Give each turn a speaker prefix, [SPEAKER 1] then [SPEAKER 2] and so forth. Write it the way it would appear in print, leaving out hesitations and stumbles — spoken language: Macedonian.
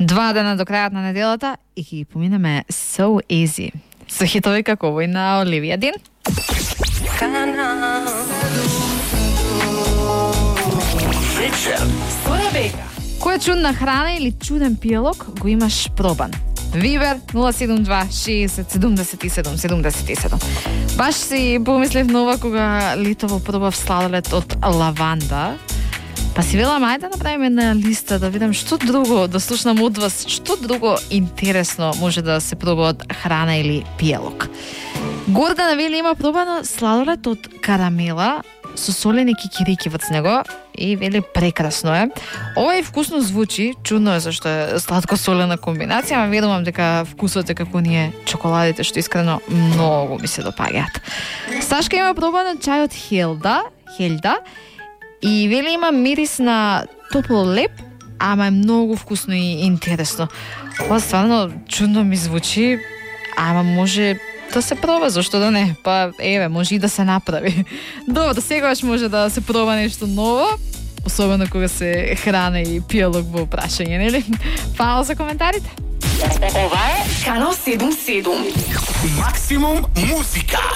[SPEAKER 1] 2 дена до крајот на неделата и ги поминеме So Easy. Со хитови како овој на Оливија Дин. Која чудна храна или чуден пијалок го имаш пробан? Вибер 072 60 77 77. Баш си помислев нова кога летово пробав сладолед од лаванда. Па си велам, ајде да направиме една листа да видам што друго, да слушнам од вас, што друго интересно може да се проба од храна или пијалок. Гордана вели има пробано сладолед од карамела со солени кикирики во него и вели прекрасно е. Ова и вкусно звучи, чудно е зашто е сладко-солена комбинација, ама верувам дека вкусот е како ние чоколадите што искрено многу ми се допаѓаат. Сашка има пробано чај од Хелда и вели има мирис на топол леп, ама е многу вкусно и интересно. Ова стварно чудно ми звучи, ама може да се проба, зашто да не? Па еве, може и да се направи. Добро, сегаш може да се проба нешто ново, особено кога се храна и пијалок во прашање, нели? Фала за коментарите.
[SPEAKER 2] Ова е Канал 77.
[SPEAKER 3] Максимум музика.